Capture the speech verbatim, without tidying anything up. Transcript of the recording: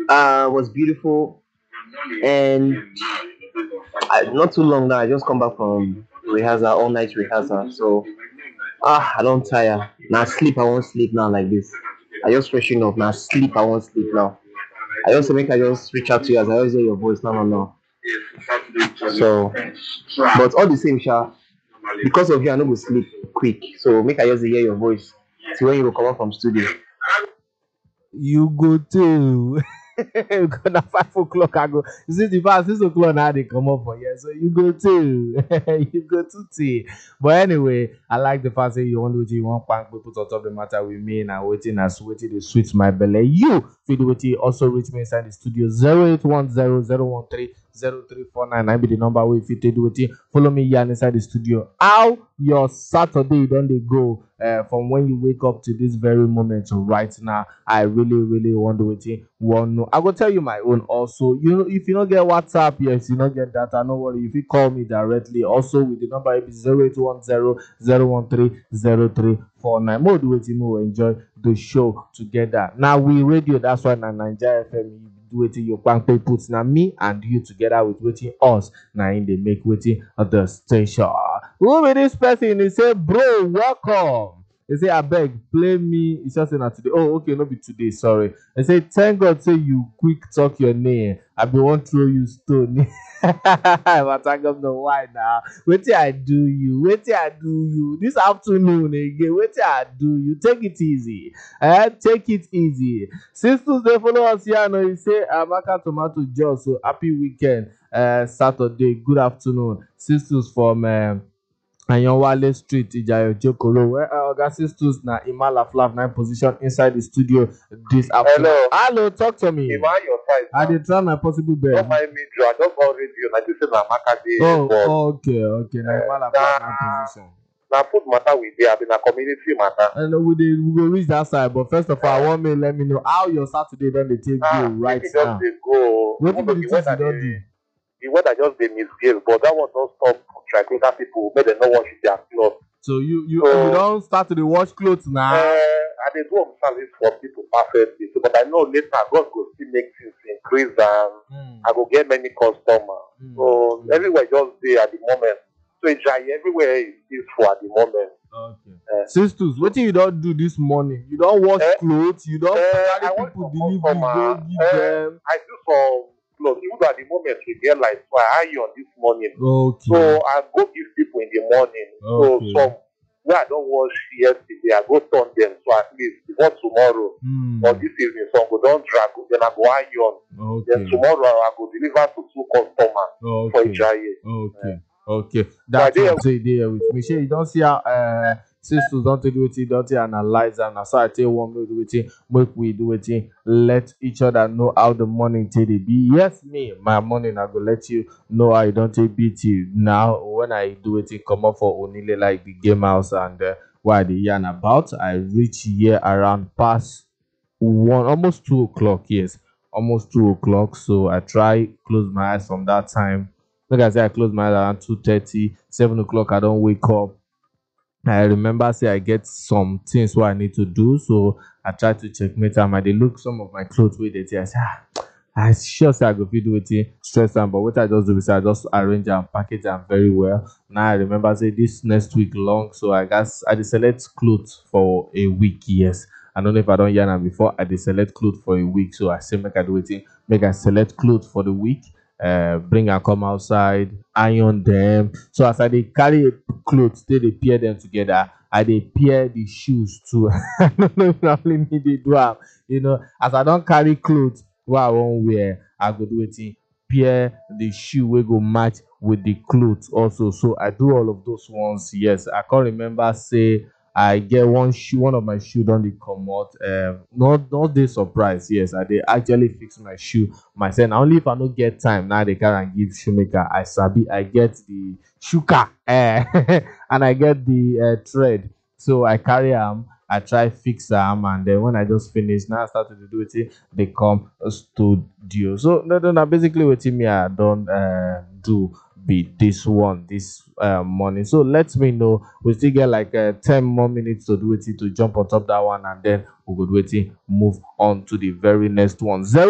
uh, was beautiful, and I, not too long now. I just come back from rehearsal, all night rehearsal. So ah, I don't tire. Now sleep, I won't sleep now like this. I just freshen up. Now sleep, I won't sleep now. I also make I just reach out to you as I always hear your voice. No, no, no. So, but all the same, Sha, because of you, I no go sleep quick. So make I just dey hear your voice till when you go come out from studio. You go too. Because na five o'clock I go. You see the past six o'clock now they come up for here. So you go too. You go too tea. But anyway, I like the fact that you want to you want bank people to talk the matter with me and waiting as waiting the sweet my belly. You feel with also reach me inside the studio zero eight one zero zero one three zero three four nine. I be the number where if you do it. Follow me here inside the studio. How your Saturday don't they go uh, from when you wake up to this very moment to right now? I really, really wonder what you want to know. I will tell you my own also. You know, if you don't get WhatsApp, yes, you don't get data, no worry. If you call me directly, also with the number it is zero eight one zero zero one three zero three four nine. More do it, you will enjoy the show together. Now we radio, that's why na Nigeria F M do it your bank puts now me and you together with waiting us. Now in they make waiting at the station. Who be this person? He say, bro, welcome. They say, I beg, play me. It's just not today. Oh, okay, not be today. Sorry. They say, thank God, say you quick talk your name. I be want throw you stone. But I got the why now. Wait till I do you. Wait till I do you. This afternoon again. Wait till I do you. Take it easy. Eh? Take it easy. Sisters, they follow us here. No, you say, Amaka Tomato Joe. So happy weekend. Uh, Saturday. Good afternoon. Sisters from. Um, Ayanwale Street, Ijayo Jokoro, where our Oga Sisters na Imala Flav nine position inside the studio this afternoon. Hello. Hello, talk to me. Am I your side I now? did try my possible Don't best. mind me, Joe. I just got radio. I just said Namaka dey Oh, involved. okay, okay. Na Imala Flav nine position. Now put matter with there. I've been a community matter. And we dey we go reach that side, but first of all, I want me let me know how your Saturday don dey take Ah, go right maybe now. just dey go. Wetin Even be though the the things weather you don dey, do? the weather just dey misgave, but that one don't stop tricotta people. Make them no wash their clothes. So you you So- you don start to dey wash clothes now. Uh, I dey do on service for people perfectly. So, but I know later God go still make things increase and Mm, I go get many customers. mm, So mm. everywhere just there at the moment. So it's dry everywhere is peaceful at the moment. Okay. Eh. Sisters, wetin you don do this morning? You don wash Eh, clothes, you don Eh, carry I want people to delivery go customer. give Eh, them. I do some clothes. Even though at the moment we get like so I iron this morning. Okay. So I go give people in the morning. Okay. So some where I don't wash yesterday, I go turn them. So at least before tomorrow Hmm. or this evening, some go don't drag. Then I go iron. Then Okay. tomorrow I go deliver to two customers for Okay. Ijaye. Okay. Okay. So I That's dey what say there with me. Shey you don see how uh sisters don take do wetin, don take analyze am. Na so I take one make we do wetin, make we do wetin, let each other know how the morning take dey be. Yes, me, my morning I go let you know how e don take be till now. When I do wetin comot for Onile like the game house and uh, what I dey yarn about, I reach here around past one, almost two o'clock. Yes, almost two o'clock. So I try close my eyes from that time. Like I say, I close my eyes around two thirty, seven o'clock. I don't wake up. I remember say I get some things what I need to do, so I try to checkmate am. I dey look some of my clothes wey dey there. I say, ah, I sure say I go fit do wetin stress am, but what I just do is I just arrange and package am very well. Now I remember say this next week long, so I guess I dey select clothes for a week. Yes, I don't know if I don't yarn am before. I dey select clothes for a week, so I say make I do wetin, make I select clothes for the week. Uh, bring am come outside, iron them. So as I dey carry clothes, they dey pair them together. I dey pair the shoes too. I don't know if na only me dey do am. You know, as I don carry clothes wey I wan wear, I go do wetin, pair the shoe wey go match with the clothes also. So I do all of those ones. Yes, I can't remember say I get one shoe, one of my shoe don dey comot. Um, not not dey surprised. Yes, I dey actually fix my shoe myself. Na only if I no get time now they carry am give shoemaker. I sabi, I get the shuka, eh, and I get the uh, thread. So I carry am, I try fix am, and then when I just finish, now I start to do it. They come studio. So no, no, no. Basically, what me I don uh, do be this one this uh, morning. So let me know. We still get like uh, ten more minutes to do it to jump on top that one, and then we could wait move on to the very next one. Zero